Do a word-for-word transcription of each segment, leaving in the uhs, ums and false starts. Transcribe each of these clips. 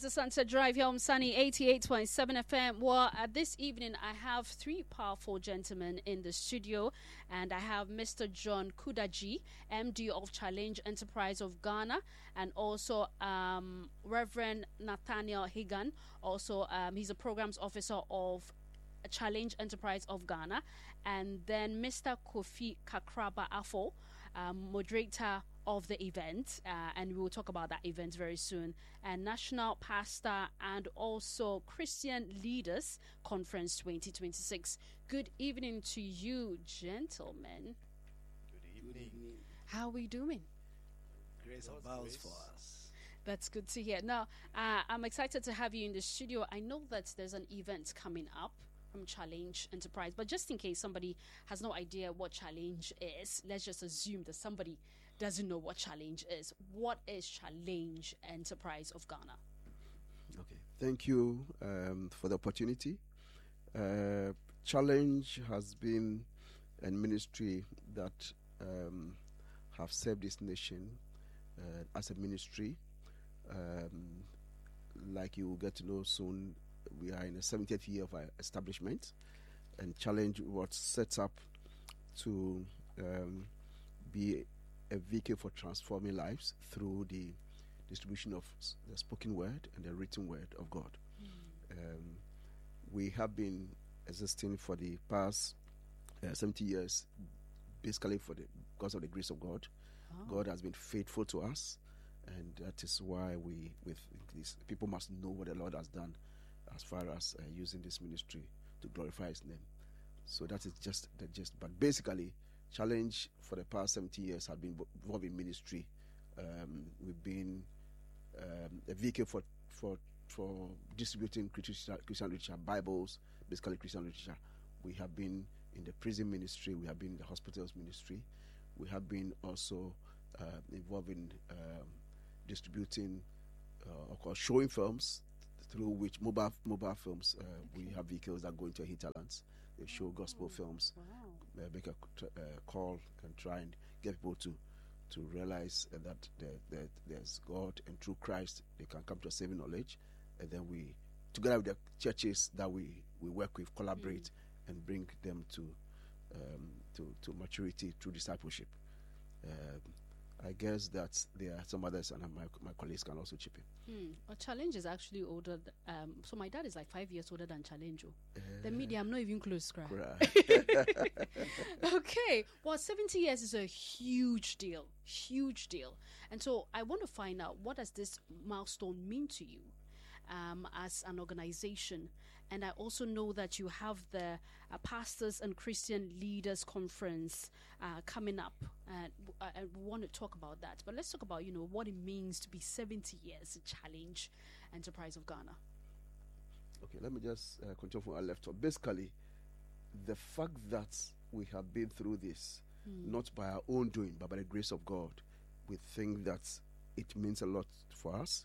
the Sunset Drive here on Sunny eighty-eight point seven F M. Well, uh, this evening I have three powerful gentlemen in the studio, and I have Mister John Kudaji, M D of Challenge Enterprise of Ghana, and also um, Reverend Nathaniel Higan. Also, um, he's a programs officer of Challenge Enterprise of Ghana, and then Mister Kofi Kakraba Afo, um, moderator of the event, uh, and we will talk about that event very soon, and National Pastor and also Christian Leaders Conference twenty twenty-six. Good evening to you, gentlemen. Good evening. How are we doing? Grace abounds for us. That's good to hear. Now, uh, I'm excited to have you in the studio. I know that there's an event coming up from Challenge Enterprise, but just in case somebody has no idea what Challenge is, let's just assume that somebody doesn't know what Challenge is. What is Challenge Enterprise of Ghana? Okay, thank you um, for the opportunity. Uh, Challenge has been a ministry that um, have served this nation uh, as a ministry. Um, like you will get to know soon, we are in the seventieth year of our establishment, and Challenge was set up to um, be a vehicle for transforming lives through the distribution of the spoken word and the written word of God. Mm. Um, we have been existing for the past uh, seventy years, basically for the because of the grace of God. Oh. God has been faithful to us, and that is why we, with this, people must know what the Lord has done as far as uh, using this ministry to glorify His name. So that is just the gist. But basically, Challenge for the past seventy years has been involved in ministry. Um, we've been um, a vehicle for for for distributing Christian, Christian literature, Bibles, basically Christian literature. We have been in the prison ministry. We have been in the hospitals ministry. We have been also uh, involved in um, distributing uh, or showing films, through which mobile mobile films. Uh, okay. We have vehicles that go into hinterlands. They show oh, gospel films. Wow. Uh, make a uh, call and try and get people to to realize uh, that there, there, there's God, and through Christ they can come to a saving knowledge. And then we, together with the churches that we, we work with, collaborate mm. and bring them to um, to to maturity through discipleship. Um, I guess that there are some others, and my my colleagues can also chip in. Hmm. Well, Challenge is actually older. Th- um, so my dad is like five years older than Challenge. Uh, the media, I'm not even close. Okay. Well, seventy years is a huge deal. Huge deal. And so I want to find out, what does this milestone mean to you um, as an organization? And I also know that you have the uh, Pastors and Christian Leaders Conference uh, coming up. And uh, I want to talk about that. But let's talk about, you know, what it means to be seventy years Challenge Enterprise of Ghana. Okay, let me just uh, continue from our left. So basically, the fact that we have been through this, mm. not by our own doing, but by the grace of God, we think that it means a lot for us.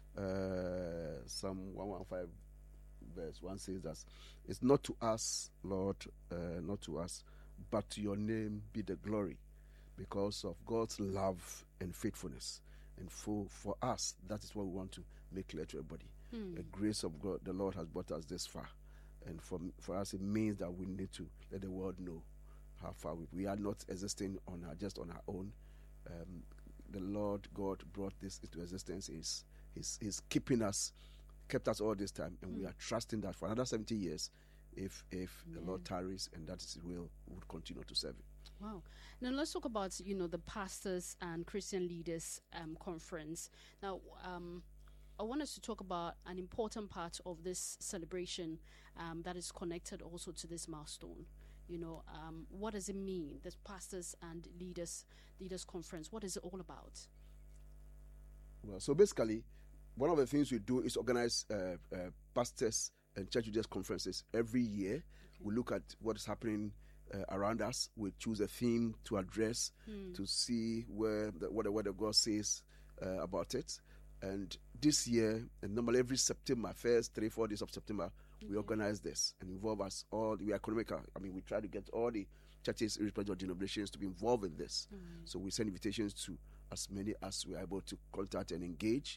Uh, Psalm one fifteen verse one says that it's not to us, Lord, uh, not to us, but to your name be the glory, because of God's love and faithfulness. And for, for us, that is what we want to make clear to everybody. Hmm. The grace of God, the Lord has brought us this far. And for, for us, it means that we need to let the world know how far we, we are not existing on our, just on our own. Um, the Lord God brought this into existence. He's, he's, he's keeping us, kept us all this time, and mm. we are trusting that for another seventy years, if if yeah. the Lord tarries and that is His will, we would continue to serve Him. Wow. Now let's talk about, you know, the Pastors and Christian Leaders um, Conference. Now, um, I want us to talk about an important part of this celebration um, that is connected also to this milestone. You know, um, what does it mean, this Pastors and Leaders Leaders Conference? What is it all about? Well, so basically, one of the things we do is organize uh, uh, pastors and church leaders conferences every year. Okay. We look at what is happening uh, around us. We choose a theme to address, hmm. to see where the, what the Word of God says uh, about it. And this year, and normally every September, first three, four days of September, okay. we organize this and involve us all. We are economical. I mean, we try to get all the churches, irrespective of denominations, to be involved in this. Mm. So we send invitations to as many as we are able to contact and engage.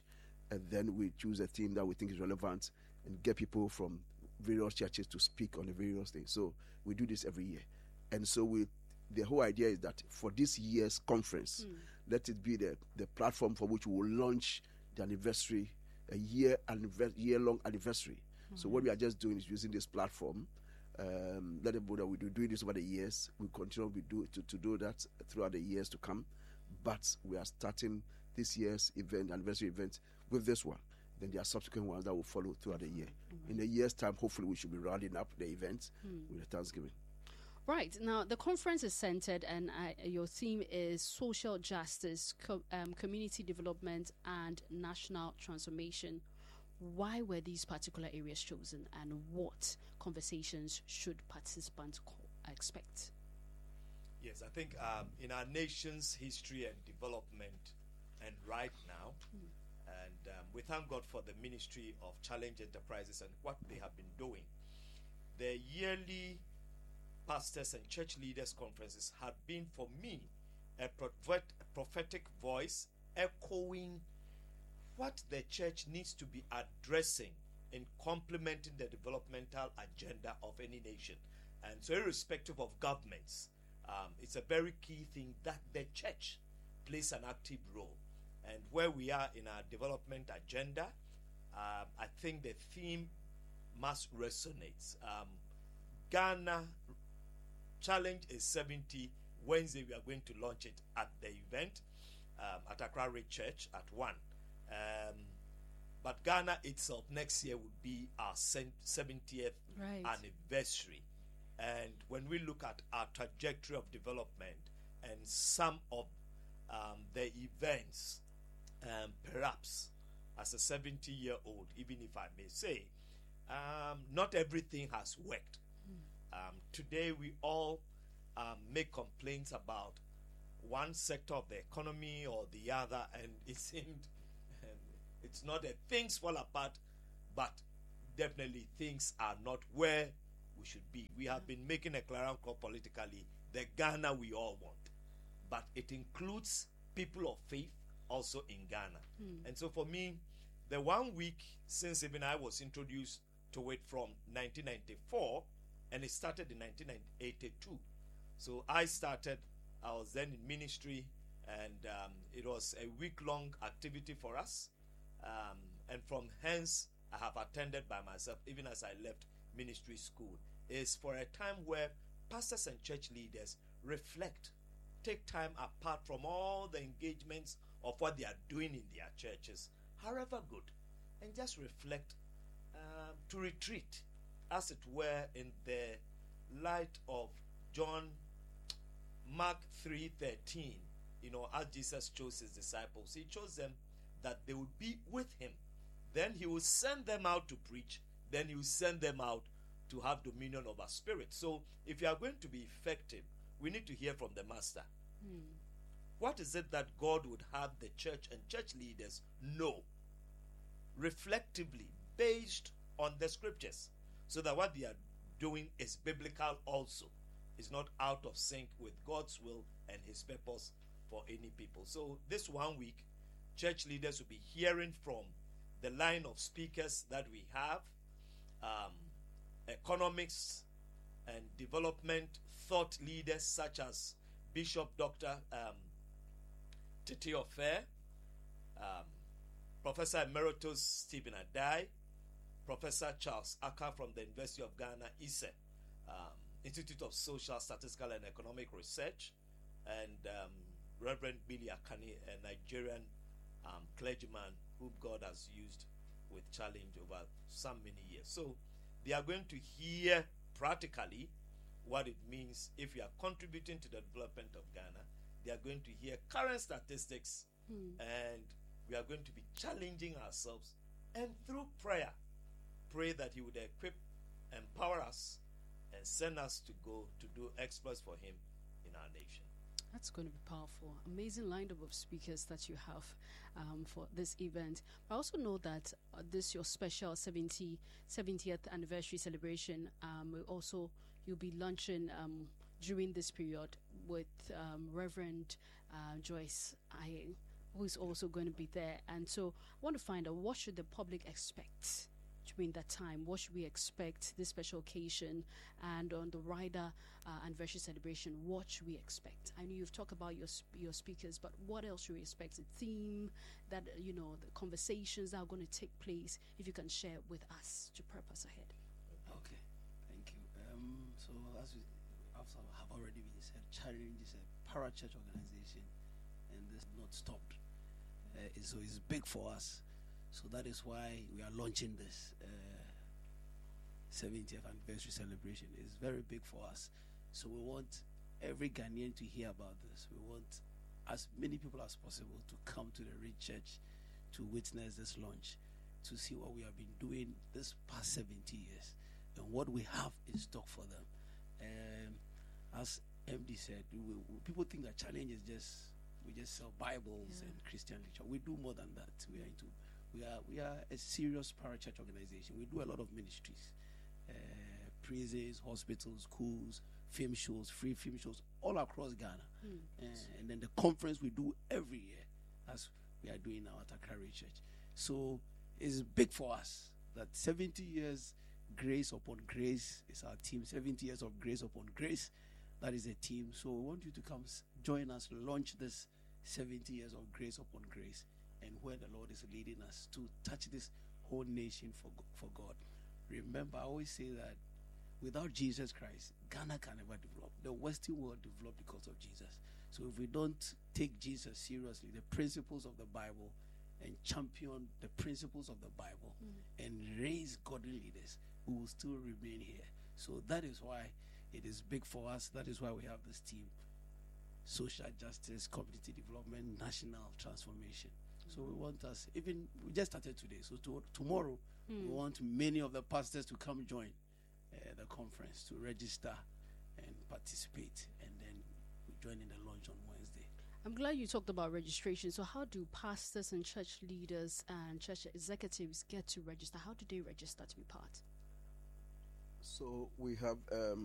and then we choose a theme that we think is relevant and get people from various churches to speak on the various things. So we do this every year. And so we, the whole idea is that for this year's conference, mm. let it be the, the platform for which we will launch the anniversary, a year anniver- year-long anniversary. Mm-hmm. So what we are just doing is using this platform. Um, let them know that we do doing this over the years. We continue to do to, to do that throughout the years to come. But we are starting this year's event, anniversary event, with this one. Then there are subsequent ones that will follow throughout the year. Mm-hmm. In a year's time, hopefully, we should be rounding up the event mm. with the Thanksgiving. Right. Now, the conference is centered, and uh, your theme is social justice, co- um, community development, and national transformation. Why were these particular areas chosen, and what conversations should participants co- expect? Yes, I think um, in our nation's history and development, and right now, mm. and um, we thank God for the Ministry of Challenge Enterprises and what they have been doing. The yearly pastors and church leaders conferences have been, for me, a prophet- prophetic voice echoing what the church needs to be addressing in complementing the developmental agenda of any nation. And so irrespective of governments, um, it's a very key thing that the church plays an active role. And where we are in our development agenda, um, I think the theme must resonate. Um, Ghana Challenge is seventy. Wednesday, we are going to launch it at the event um, at Accra Ridge Church at one. Um, but Ghana itself next year would be our seventieth right. anniversary. And when we look at our trajectory of development and some of um, the events, um, perhaps as a seventy-year-old, even if I may say, um, not everything has worked. Um, today we all um, make complaints about one sector of the economy or the other, and it seemed um, it's not that things fall apart, but definitely things are not where we should be. We have been making a clarion call politically, the Ghana we all want, but it includes people of faith also in Ghana. Mm. And so for me, the one week since even I was introduced to it from nineteen ninety-four, and it started in nineteen eighty-two. So I started, I was then in ministry, and um, it was a week-long activity for us. Um, and from hence, I have attended by myself, even as I left ministry school. It's for a time where pastors and church leaders reflect, take time apart from all the engagements of what they are doing in their churches, however good, and just reflect uh, to retreat, as it were, in the light of John, Mark three thirteen. You know, as Jesus chose his disciples, he chose them that they would be with him. Then he will send them out to preach. Then he will send them out to have dominion over spirit. So if you are going to be effective, we need to hear from the master. Hmm. What is it that God would have the church and church leaders know reflectively based on the scriptures, so that what they are doing is biblical also, is not out of sync with God's will and his purpose for any people. So this one week, church leaders will be hearing from the line of speakers that we have, um, economics and development thought leaders such as Bishop Doctor Um, Titi Ofer, um, Professor Emeritus Stephen Adai, Professor Charles Aka from the University of Ghana, I S E, um, Institute of Social, Statistical and Economic Research, and um, Reverend Billy Akani, a Nigerian um, clergyman whom God has used with Challenge over some many years. So they are going to hear practically what it means if you are contributing to the development of Ghana. They are going to hear current statistics, hmm. and we are going to be challenging ourselves, and through prayer, pray that he would equip, empower us, and send us to go to do exploits for him in our nation. That's going to be powerful. Amazing lineup of speakers that you have um, for this event. I also know that uh, this your special seventy, seventieth anniversary celebration. Um, will also you'll be launching um, during this period with um, Reverend uh, Joyce Aye who is also going to be there. And so I want to find out, what should the public expect during that time? What should we expect this special occasion? And on the Rider uh, anniversary celebration, what should we expect? I know you've talked about your sp- your speakers, but what else should we expect? The theme, that, uh, you know, the conversations that are going to take place, if you can share with us to prep us ahead. Okay, thank you. Um, so as we also have already been said, Challenge is a parachurch organization, and this not stopped. Uh, so it's big for us. So that is why we are launching this uh, seventieth anniversary celebration. It's very big for us. So we want every Ghanaian to hear about this. We want as many people as possible to come to the Reach Church to witness this launch, to see what we have been doing this past seventy years and what we have in stock for them. Um, as M D said, we, we, people think that Challenge is just, we just sell Bibles yeah. and Christian literature. We do more than that. We are into We are we are a serious parachurch organization. We do a lot of ministries, uh, prisons, hospitals, schools, film shows, free film shows all across Ghana. Mm. Uh, and then the conference we do every year, as we are doing now at Accra Church. So it's big for us that seventy years grace upon grace is our team. seventy years of grace upon grace, that is a team. So we want you to come join us, launch this seventy years of grace upon grace, and where the Lord is leading us to touch this whole nation for for God. Remember, I always say that without Jesus Christ, Ghana can never develop. The Western world developed because of Jesus. So if we don't take Jesus seriously, the principles of the Bible, and champion the principles of the Bible, mm. and raise godly leaders, we will still remain here. So that is why it is big for us. That is why we have this team: social justice, community development, national transformation. So we want us, even, we just started today, so to, tomorrow mm. we want many of the pastors to come join uh, the conference, to register and participate, and then we join in the launch on Wednesday. I'm glad you talked about registration. So how do pastors and church leaders and church executives get to register? How do they register to be part? So we have um,